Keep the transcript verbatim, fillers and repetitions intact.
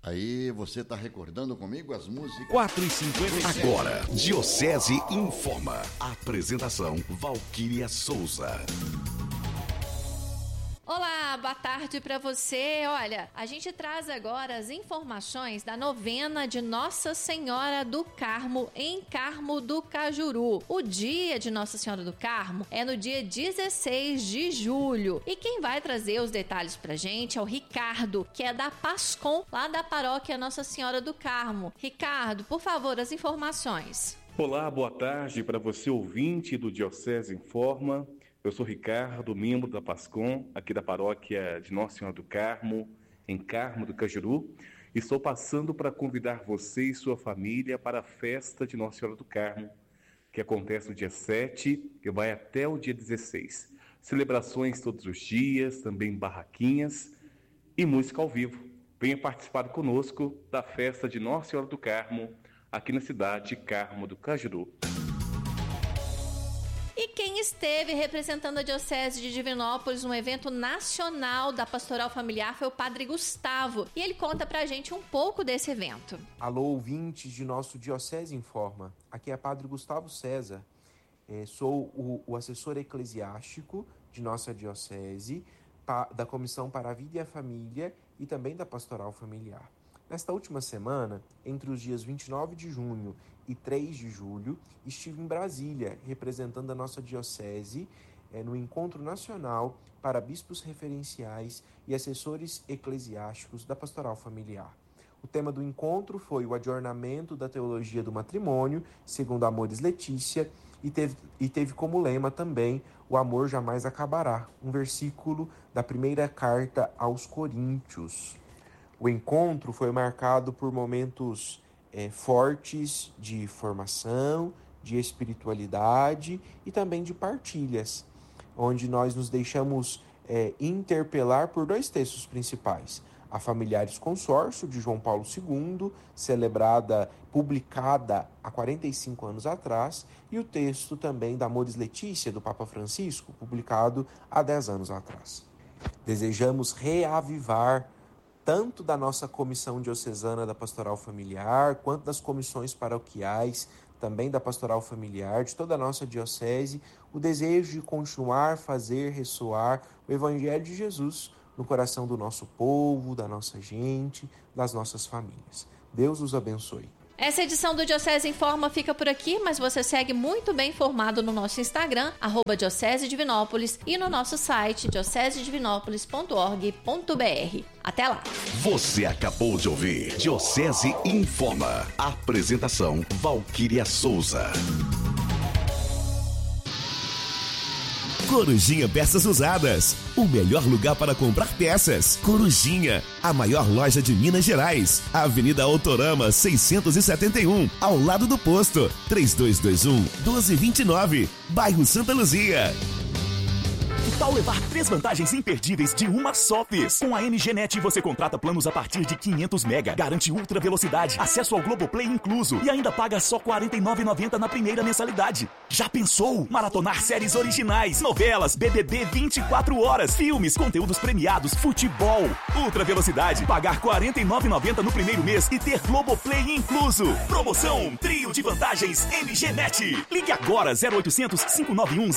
Aí você está recordando comigo as músicas? quatro e cinquenta Agora, Diocese Informa. Apresentação, Valquíria Souza. Olá, boa tarde para você. Olha, a gente traz agora as informações da novena de Nossa Senhora do Carmo em Carmo do Cajuru. O dia de Nossa Senhora do Carmo é no dia dezesseis de julho. E quem vai trazer os detalhes pra gente é o Ricardo, que é da Pascom, lá da paróquia Nossa Senhora do Carmo. Ricardo, por favor, as informações. Olá, boa tarde para você, ouvinte do Diocese Informa. Eu sou Ricardo, membro da Pascom, aqui da paróquia de Nossa Senhora do Carmo, em Carmo do Cajuru. Estou passando para convidar você e sua família para a festa de Nossa Senhora do Carmo, que acontece no dia sete e vai até o dia dezesseis. Celebrações todos os dias, também barraquinhas e música ao vivo. Venha participar conosco da festa de Nossa Senhora do Carmo, aqui na cidade de Carmo do Cajuru. E quem esteve representando a Diocese de Divinópolis no evento nacional da Pastoral Familiar foi o Padre Gustavo. E ele conta pra gente um pouco desse evento. Alô, ouvintes de nosso Diocese Informa. Aqui é Padre Gustavo César. É, sou o, o assessor eclesiástico de nossa Diocese, pa, da Comissão para a Vida e a Família e também da Pastoral Familiar. Nesta última semana, entre os dias vinte e nove de junho e três de julho, estive em Brasília, representando a nossa Diocese é, no Encontro Nacional para Bispos Referenciais e Assessores Eclesiásticos da Pastoral Familiar. O tema do encontro foi o adornamento da teologia do matrimônio, segundo Amores Letícia, e teve, e teve como lema também o amor jamais acabará, um versículo da primeira carta aos Coríntios. O encontro foi marcado por momentos é, fortes de formação, de espiritualidade e também de partilhas, onde nós nos deixamos é, interpelar por dois textos principais. A Familiares Consórcio, de João Paulo segundo, celebrada, publicada há quarenta e cinco anos atrás, e o texto também da Amores Letícia, do Papa Francisco, publicado há dez anos atrás. Desejamos reavivar tanto da nossa Comissão Diocesana da Pastoral Familiar, quanto das comissões paroquiais, também da Pastoral Familiar, de toda a nossa Diocese, o desejo de continuar a fazer ressoar o Evangelho de Jesus no coração do nosso povo, da nossa gente, das nossas famílias. Deus os abençoe. Essa edição do Diocese Informa fica por aqui, mas você segue muito bem informado no nosso Instagram, arroba Diocese Divinópolis, e no nosso site, diocese divinópolis ponto org ponto br. Até lá! Você acabou de ouvir Diocese Informa. Apresentação, Valquíria Souza. Corujinha Peças Usadas, o melhor lugar para comprar peças. Corujinha, a maior loja de Minas Gerais. Avenida Autorama seiscentos e setenta e um, ao lado do posto. três dois dois um, um dois dois nove, bairro Santa Luzia. Que tal levar três vantagens imperdíveis de uma só vez? Com a M G Net você contrata planos a partir de quinhentos mega, garante ultra velocidade, acesso ao Globoplay incluso e ainda paga só quarenta e nove reais e noventa centavos na primeira mensalidade. Já pensou? Maratonar séries originais, novelas, B B B vinte e quatro horas, filmes, conteúdos premiados, futebol. Ultra velocidade, pagar quarenta e nove reais e noventa centavos no primeiro mês e ter Globoplay incluso. Promoção Trio de Vantagens M G Net. Ligue agora zero oitocentos, cinco nove um